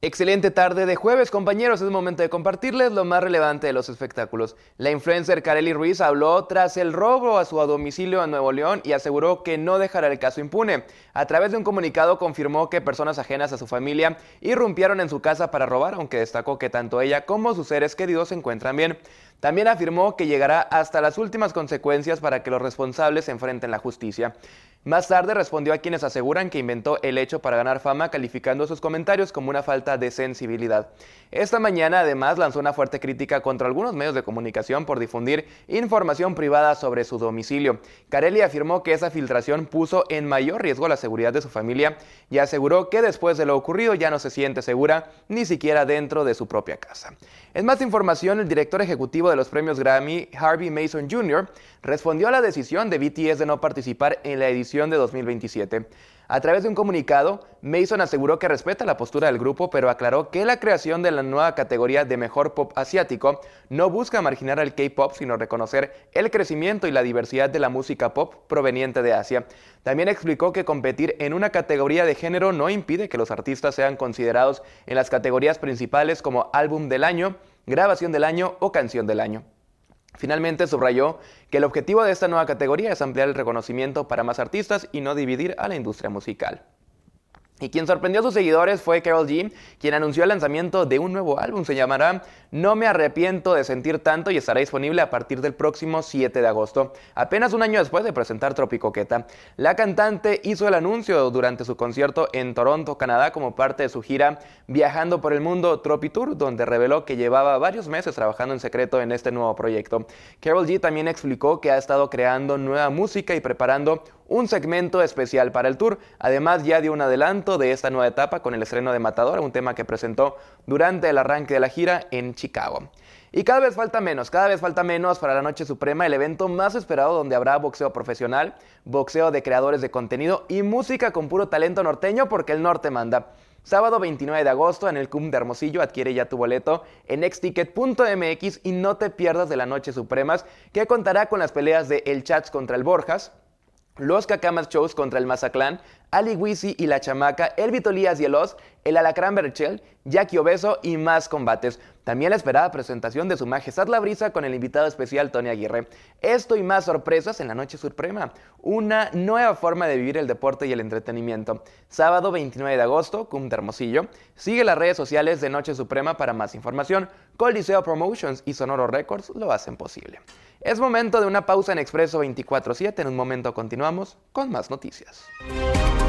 Excelente tarde de jueves, compañeros. Es momento de compartirles lo más relevante de los espectáculos. La influencer Karely Ruiz habló tras el robo a su domicilio en Nuevo León y aseguró que no dejará el caso impune. A través de un comunicado confirmó que personas ajenas a su familia irrumpieron en su casa para robar, aunque destacó que tanto ella como sus seres queridos se encuentran bien. También afirmó que llegará hasta las últimas consecuencias para que los responsables se enfrenten la justicia. Más tarde respondió a quienes aseguran que inventó el hecho para ganar fama, calificando sus comentarios como una falta de sensibilidad. Esta mañana además lanzó una fuerte crítica contra algunos medios de comunicación por difundir información privada sobre su domicilio. Karely afirmó que esa filtración puso en mayor riesgo la seguridad de su familia y aseguró que después de lo ocurrido ya no se siente segura ni siquiera dentro de su propia casa. En más información, el director ejecutivo de los premios Grammy, Harvey Mason Jr., respondió a la decisión de BTS de no participar en la edición de 2027. A través de un comunicado, Mason aseguró que respeta la postura del grupo, pero aclaró que la creación de la nueva categoría de mejor pop asiático no busca marginar al K-pop, sino reconocer el crecimiento y la diversidad de la música pop proveniente de Asia. También explicó que competir en una categoría de género no impide que los artistas sean considerados en las categorías principales como álbum del año, grabación del año o canción del año. Finalmente subrayó que el objetivo de esta nueva categoría es ampliar el reconocimiento para más artistas y no dividir a la industria musical. Y quien sorprendió a sus seguidores fue Karol G, quien anunció el lanzamiento de un nuevo álbum. Se llamará No me arrepiento de sentir tanto y estará disponible a partir del próximo 7 de agosto, apenas un año después de presentar Tropicoqueta. La cantante hizo el anuncio durante su concierto en Toronto, Canadá, como parte de su gira Viajando por el Mundo Tropitour, donde reveló que llevaba varios meses trabajando en secreto en este nuevo proyecto. Karol G también explicó que ha estado creando nueva música y preparando un segmento especial para el tour. Además, ya dio un adelanto de esta nueva etapa con el estreno de Matador, un tema que presentó durante el arranque de la gira en Chicago. Y cada vez falta menos para la Noche Suprema, el evento más esperado donde habrá boxeo profesional, boxeo de creadores de contenido y música con puro talento norteño, porque el norte manda. Sábado 29 de agosto en el CUM de Hermosillo. Adquiere ya tu boleto en exticket.mx y no te pierdas de la Noche Supremas, que contará con las peleas de El Chats contra el Borjas, los Cacamas Shows contra el Mazatlán, Ali Wisi y La Chamaca, el Vito Elías y el Oz, el Alacrán Berchel, Jackie Obeso y más combates. También la esperada presentación de Su Majestad la Brisa con el invitado especial Tony Aguirre. Esto y más sorpresas en la Noche Suprema, una nueva forma de vivir el deporte y el entretenimiento. Sábado 29 de agosto, CUM de Hermosillo. Sigue las redes sociales de Noche Suprema para más información. Coliseo Promotions y Sonoro Records lo hacen posible. Es momento de una pausa en Expreso 24/7. En un momento continuamos con más noticias.